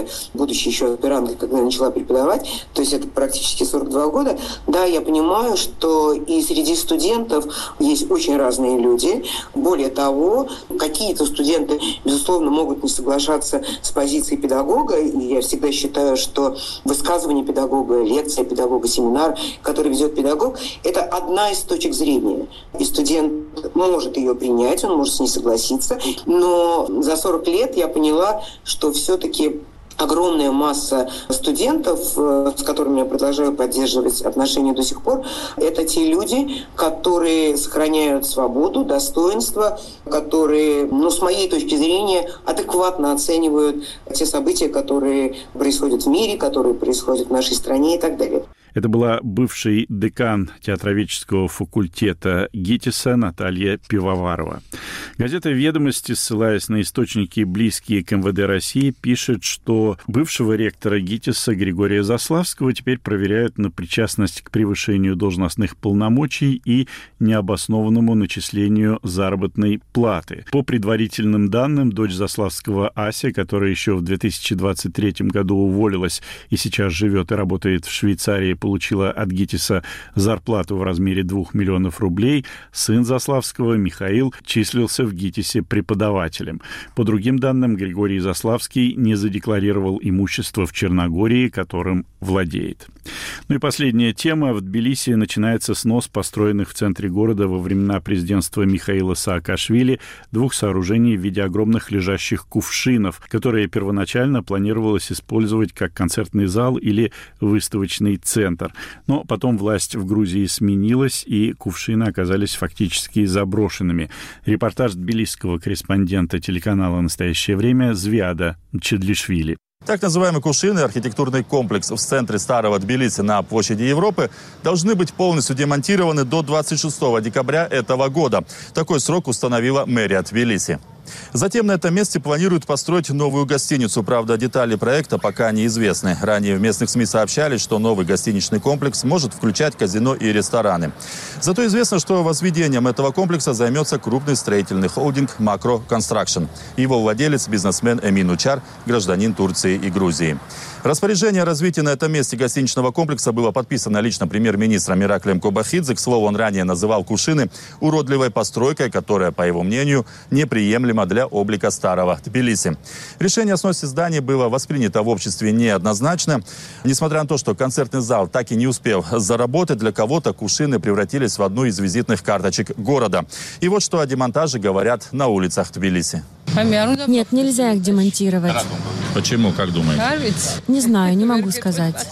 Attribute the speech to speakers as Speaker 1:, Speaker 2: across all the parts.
Speaker 1: года, будучи еще аспиранткой, когда начала преподавать, то есть это практически 42 года, да, я понимаю, что и среди студентов есть очень разные люди. Более того, какие-то студенты, безусловно, могут не соглашаться с позицией педагога, и я всегда считаю, что высказывание педагога, лекция педагога, семинар, который ведет педагог, это одна из точек зрения. И студент может ее принять, он может с ней согласиться, но за 40 лет я поняла, что все-таки огромная масса студентов, с которыми я продолжаю поддерживать отношения до сих пор, это те люди, которые сохраняют свободу, достоинство, которые, с моей точки зрения, адекватно оценивают те события, которые происходят в мире, которые происходят в нашей стране и так далее.
Speaker 2: Это была бывший декан театроведческого факультета ГИТИСа Наталья Пивоварова. Газета «Ведомости», ссылаясь на источники, близкие к МВД России, пишет, что бывшего ректора ГИТИСа Григория Заславского теперь проверяют на причастность к превышению должностных полномочий и необоснованному начислению заработной платы. По предварительным данным, дочь Заславского Ася, которая еще в 2023 году уволилась и сейчас живет и работает в Швейцарии, получила от ГИТИСа зарплату в размере 2 миллионов рублей. Сын Заславского, Михаил, числился в ГИТИСе преподавателем. По другим данным, Григорий Заславский не задекларировал имущество в Черногории, которым владеет. И последняя тема. В Тбилиси начинается снос построенных в центре города во времена президентства Михаила Саакашвили 2 сооружений в виде огромных лежащих кувшинов, которые первоначально планировалось использовать как концертный зал или выставочный центр. Но потом власть в Грузии сменилась, и кувшины оказались фактически заброшенными. Репортаж тбилисского корреспондента телеканала «Настоящее время» Звиада Чедлишвили.
Speaker 3: Так называемые кувшины, архитектурный комплекс в центре старого Тбилиси на площади Европы, должны быть полностью демонтированы до 26 декабря этого года. Такой срок установила мэрия Тбилиси. Затем на этом месте планируют построить новую гостиницу. Правда, детали проекта пока неизвестны. Ранее в местных СМИ сообщали, что новый гостиничный комплекс может включать казино и рестораны. Зато известно, что возведением этого комплекса займется крупный строительный холдинг «Макро Констракшн». Его владелец – бизнесмен Эмин Учар, гражданин Турции и Грузии. Распоряжение о развитии на этом месте гостиничного комплекса было подписано лично премьер-министром Ираклием Кобахидзе. К слову, он ранее называл кувшины уродливой постройкой, которая, по его мнению, неприемлема для облика старого Тбилиси. Решение о сносе здания было воспринято в обществе неоднозначно. Несмотря на то, что концертный зал так и не успел заработать, для кого-то кувшины превратились в одну из визитных карточек города. И вот что о демонтаже говорят на улицах Тбилиси.
Speaker 4: Нет, нельзя их демонтировать.
Speaker 3: Почему, как думаете?
Speaker 4: Не знаю, не могу сказать.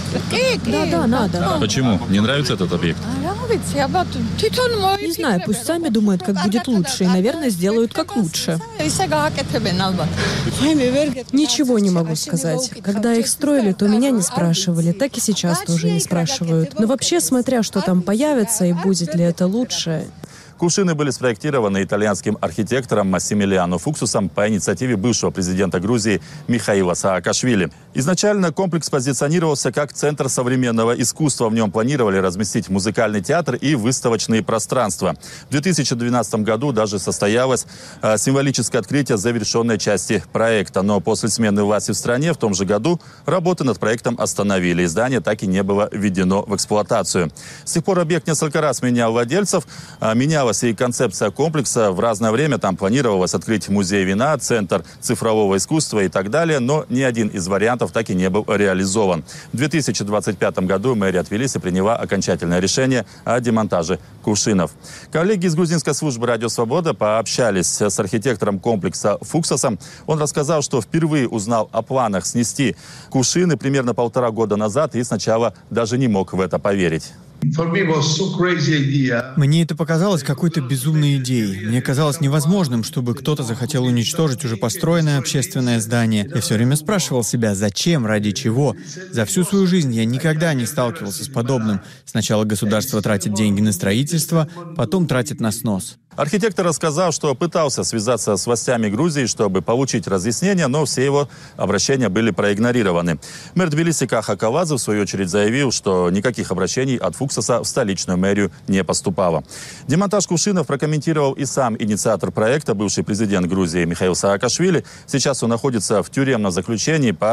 Speaker 4: Да, надо.
Speaker 3: Почему? Не нравится этот объект?
Speaker 4: Не знаю, пусть сами думают, как будет лучше, и, наверное, сделают как лучше. Ничего не могу сказать. Когда их строили, то меня не спрашивали, так и сейчас тоже не спрашивают. Но вообще, смотря что там появится и будет ли это лучше...
Speaker 3: Кувшины были спроектированы итальянским архитектором Массимилиано Фуксусом по инициативе бывшего президента Грузии Михаила Саакашвили. Изначально комплекс позиционировался как центр современного искусства. В нем планировали разместить музыкальный театр и выставочные пространства. В 2012 году даже состоялось символическое открытие завершенной части проекта. Но после смены власти в стране в том же году работы над проектом остановили. И здание так и не было введено в эксплуатацию. С тех пор объект несколько раз менял владельцев, менялась и концепция комплекса. В разное время там планировалось открыть музей вина, центр цифрового искусства и так далее, но ни один из вариантов так и не был реализован. В 2025 году мэрия Тбилиси приняла окончательное решение о демонтаже кувшинов. Коллеги из грузинской службы «Радио Свобода» пообщались с архитектором комплекса Фуксусом. Он рассказал, что впервые узнал о планах снести кувшины примерно 1,5 года назад и сначала даже не мог в это поверить.
Speaker 5: Мне это показалось какой-то безумной идеей. Мне казалось невозможным, чтобы кто-то захотел уничтожить уже построенное общественное здание. Я все время спрашивал себя, зачем, ради чего. За всю свою жизнь я никогда не сталкивался с подобным. Сначала государство тратит деньги на строительство, потом тратит на снос.
Speaker 3: Архитектор рассказал, что пытался связаться с властями Грузии, чтобы получить разъяснения, но все его обращения были проигнорированы. Мэр Тбилиси Каха Кавадзе, в свою очередь, заявил, что никаких обращений от Фуксуса в столичную мэрию не поступало. Демонтаж кувшинов прокомментировал и сам инициатор проекта, бывший президент Грузии Михаил Саакашвили. Сейчас он находится в тюремном заключении по